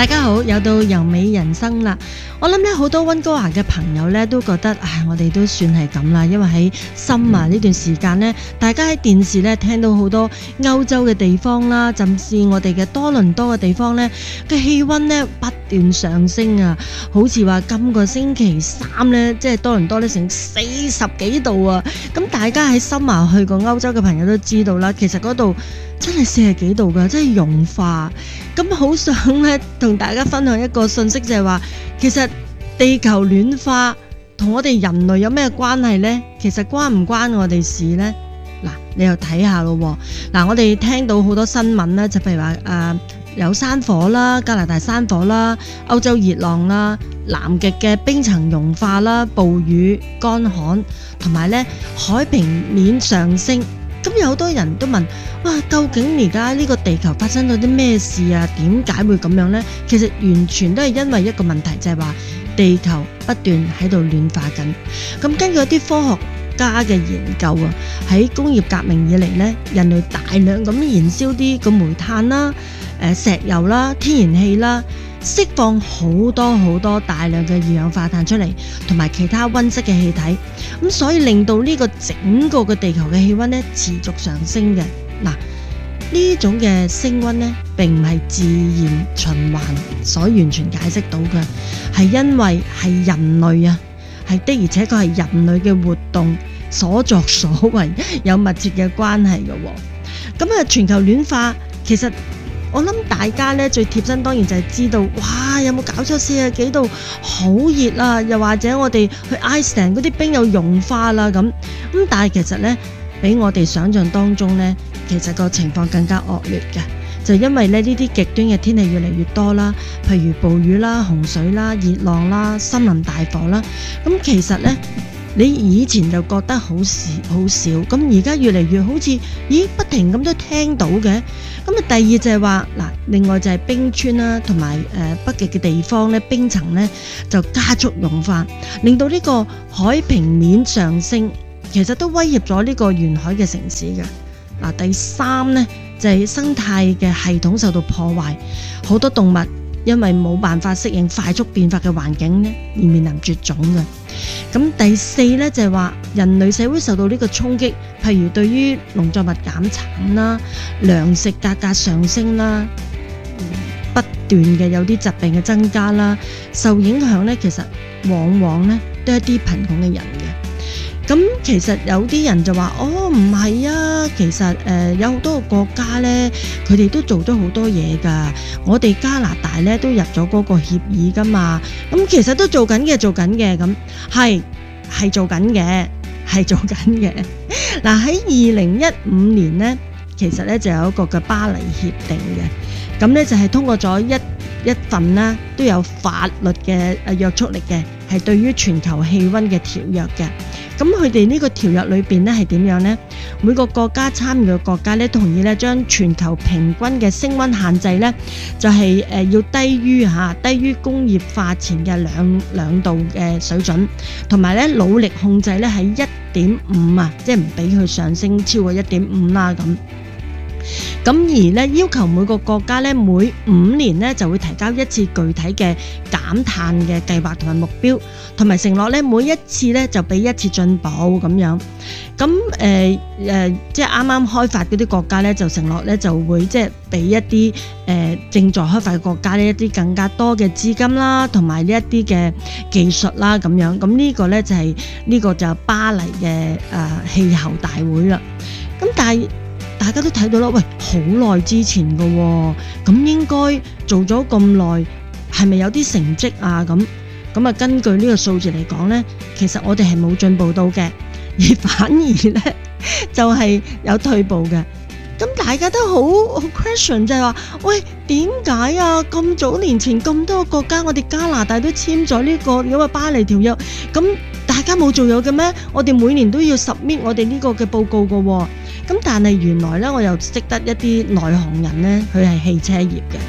大家好，又到由美人生啦。我諗咧好多溫哥華嘅朋友咧都覺得，我哋都算係咁啦，因為喺summer呢段時間咧，大家喺電視咧聽到好多歐洲嘅地方啦，甚至我哋嘅多倫多嘅地方咧嘅氣溫咧不斷上升啊，好似話今個星期三咧，即係多倫多咧成40幾度啊。咁大家喺summer去過歐洲嘅朋友都知道啦，其實嗰度真係40幾度㗎，真係融化。咁好想咧同大家分享一個信息，就係話其實地球暖化同我哋人類有咩關係呢？其實關唔關我哋事呢？嗱，你又睇下咯。嗱，我哋聽到好多新聞啦，就譬如話有山火啦，加拿大山火啦，歐洲熱浪啦，南極嘅冰層融化啦，暴雨、乾旱，同埋咧海平面上升。咁有好多人都問，哇，究竟而家呢個地球發生咗啲咩事啊？點解會咁樣呢？其實完全都係因為一個問題，就係話地球不斷喺度暖化緊。咁根據一啲科學家嘅研究啊，喺工業革命以嚟呢，人類大量咁燃燒啲個煤炭啦、石油啦、天然氣啦，釋放好多大量嘅二氧化碳出嚟，同埋其他溫室嘅氣體，咁所以令到呢個整個嘅地球嘅氣溫咧持續上升嘅。嗱，呢種嘅升溫咧並唔係自然循環所完全解釋到嘅，係因為係人類啊，係的而且確係人類嘅活動所作所為有密切嘅關係嘅。咁全球暖化其實我諗大家咧最貼身當然就係知道，哇，有冇搞錯40幾度好熱啊，又或者我哋去 Iceland 嗰啲冰又融化啦咁，但係其實咧比我哋想象當中咧，其實個情況更加惡劣嘅，就因為咧呢啲極端嘅天氣越嚟越多啦，譬如暴雨啦、洪水啦、熱浪啦、森林大火啦，咁其實咧你以前就覺得好少，咁而家越嚟越好似，咦，不停咁都聽到嘅。咁第二就係話，另外就係冰川啦，同埋北極嘅地方咧，冰層咧就加速融化，令到呢個海平面上升，其實都威脅咗呢個沿海嘅城市嘅。第三咧就係生態嘅系統受到破壞，好多動物因為冇辦法適應快速變化嘅環境咧，而面臨絕種嘅。咁第四咧就係話人類社會受到呢個衝擊，譬如對於農作物減產啦、糧食價格上升啦、不斷嘅有啲疾病嘅增加啦，受影響咧其實往往咧都係一啲貧窮嘅人嘅。咁其實有啲人就話，唔係啊，其實有好多個國家咧，佢哋都做咗好多嘢噶。我哋加拿大咧都入咗嗰個協議噶嘛，咁其實都做緊嘅，咁係做緊嘅。嗱，喺2015年咧，其實咧就有一個嘅巴黎協定嘅，咁咧就係通過咗一份啦，都有法律嘅約束力嘅，係對於全球氣溫嘅條約嘅。咁佢哋呢個條約裏邊咧係點樣呢？每個國家參與嘅國家咧同意咧將全球平均嘅升溫限制咧就係要低於工業化前嘅兩度嘅水準，同埋咧努力控制咧喺1.5啊，即係唔俾佢上升超過1.5啦咁。咁而咧要求每個國家咧每5年咧就會提交一次具體嘅減碳嘅計劃同埋目標，同埋承諾咧每一次咧就俾一次進步咁樣。咁即係啱啱開發嗰啲國家咧就承諾咧就會即係俾一啲正在開發嘅國家呢一啲更加多嘅資金啦，同埋呢一啲嘅技術啦咁樣。咁呢個咧就係呢個就巴黎嘅氣候大會啦。咁但係大家都睇到啦，喂，好耐之前㗎喎，咁應該做咗咁耐，係咪有啲成績啊？咁啊，根據呢個數字嚟講呢，其實我哋係冇進步到嘅，而反而呢就係有退步嘅。咁大家都好 question 就係話，喂，點解啊？咁早年前咁多個國家，我哋加拿大都簽咗呢個咁嘅巴黎條約，咁大家冇做有嘅咩？我哋每年都要 submit 我哋呢個嘅報告㗎喎。咁但係原來咧，我又識得一啲內行人咧，佢係汽車業嘅。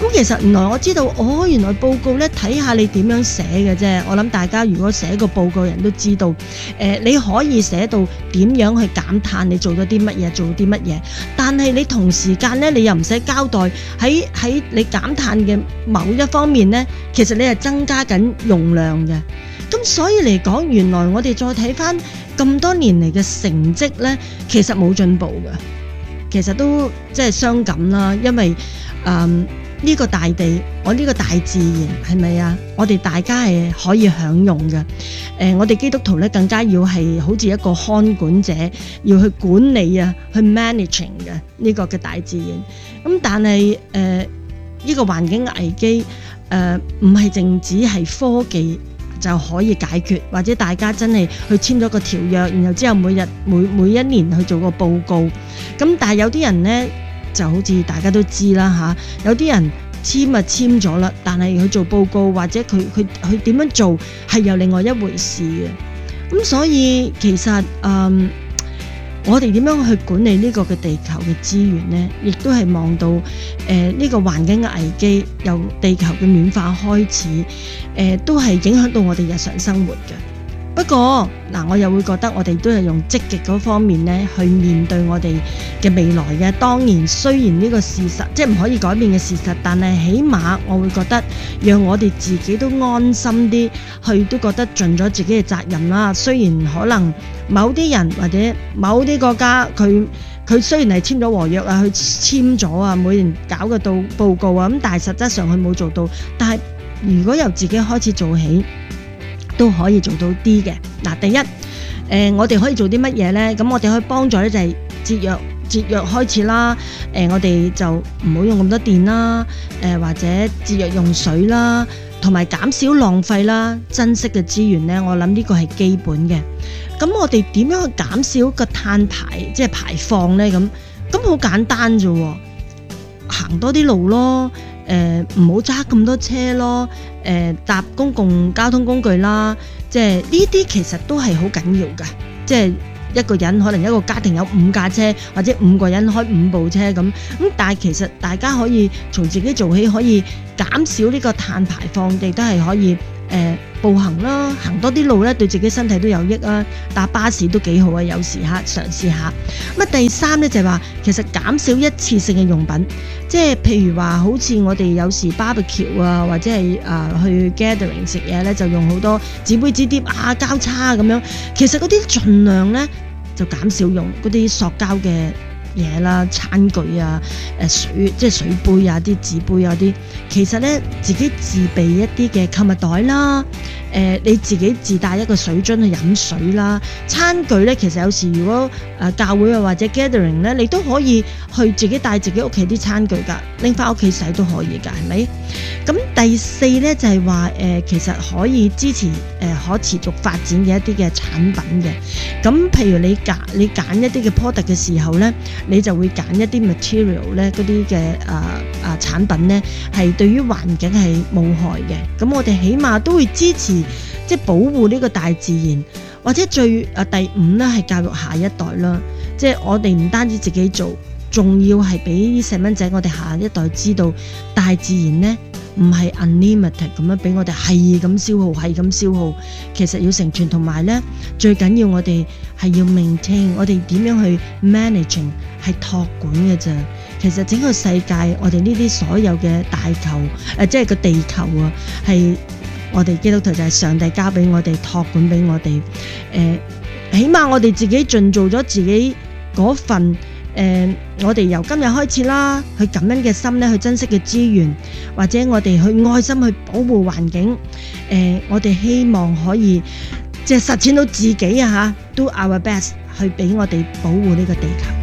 咁其實原來我知道，原來報告咧睇下你點樣寫嘅啫。我諗大家如果寫個報告人都知道，你可以寫到點樣去減碳，你做咗啲乜嘢，做啲乜嘢。但係你同時間咧，你又唔使交代喺你減碳嘅某一方面咧，其實你係增加緊用量嘅。咁所以嚟講，原來我哋再睇翻咁多年嚟嘅成績咧，其實冇進步嘅，其實都即係傷感啦。因為呢個大地，我呢個大自然係咪啊？我哋大家係可以享用嘅。我哋基督徒咧更加要係好似一個看管者，要去管理啊，去 managing 嘅呢個嘅大自然。咁但係呢個環境危機唔係淨止係科技就可以解決，或者大家真係去簽咗個條約，然後之後每一年去做個報告。咁但係有啲人呢，就好似大家都知啦嚇，有啲人簽咗啦，但係佢做報告或者佢點樣做係有另外一回事嘅。咁所以其實我哋點樣去管理呢個嘅地球嘅資源呢？亦都係望到呢個環境嘅危機，由地球嘅暖化開始，都係影響到我哋日常生活嘅。不過嗱，我又會覺得我哋都係用積極嗰方面咧去面對我哋嘅未來嘅。當然，雖然呢個事實即係唔可以改變嘅事實，但係起碼我會覺得，讓我哋自己都安心啲，去都覺得盡咗自己嘅責任啦。雖然可能某啲人或者某啲國家，佢雖然係簽咗和約啊，佢簽咗啊，每年搞個報告啊，咁但係實質上佢冇做到。但係如果由自己開始做起，都可以做到啲嘅。嗱，第一，我哋可以做啲乜嘢呢？咁我哋可以幫助咧，就係節約開始啦。我哋就唔好用咁多電啦，或者節約用水啦，同埋減少浪費啦，珍惜嘅資源呢，我諗呢個係基本嘅。咁我哋點樣去減少個碳即係排放呢？咁好簡單啫喎，行多啲路咯。唔好揸咁多車咯，搭公共交通工具啦，即係呢啲其實都係好緊要㗎。即係一個人可能一個家庭有5架車，或者5個人開5部車咁，但係其實大家可以從自己做起，可以減少呢個碳排放，亦都係可以步行啦，行多啲路咧，對自己身體都有益啊。搭巴士都幾好啊，有時嘗試下。咁第三咧就係話，其實減少一次性嘅用品，即係譬如話，好似我哋有時 barbecue 啊，或者係去 gathering 食嘢咧，就用好多紙杯紙碟啊、膠叉咁樣。其實嗰啲盡量咧就減少用嗰啲塑膠嘅嘢啦，餐具啊，即係水杯啊，啲紙杯啊啲，其實咧自己自備一啲嘅購物袋啦，你自己自帶一個水樽去飲水啦。餐具咧，其實有時如果教會啊或者 gathering 咧，你都可以去自己帶自己屋企啲餐具㗎，拎翻屋企洗都可以㗎，係咪？咁第四咧就係話其實可以支持可持續發展嘅一啲嘅產品嘅。咁譬如你揀一啲嘅 product 嘅時候咧，你就會揀一啲 material 咧，嗰啲嘅產品咧係對於環境係冇害嘅。咁我哋起碼都會支持即係保護呢個大自然，或者第5咧係教育下一代啦。即係我哋唔單止自己做，仲要係俾細蚊仔我哋下一代知道大自然咧唔係 unlimited 咁樣俾我哋係咁消耗，其實要成全，同埋咧最緊要我哋係要 maintain， 我哋點樣去 managing 係託管嘅啫。其實整個世界我哋呢啲所有嘅大球即係個地球啊，係我哋基督徒就係上帝交俾我哋託管俾我哋。起碼我哋自己盡做咗自己嗰份。我哋由今日開始啦，去感恩嘅心咧，去珍惜嘅資源，或者我哋去愛心去保護環境。我哋希望可以即係實踐到自己啊吓，do our best 去俾我哋保護呢個地球。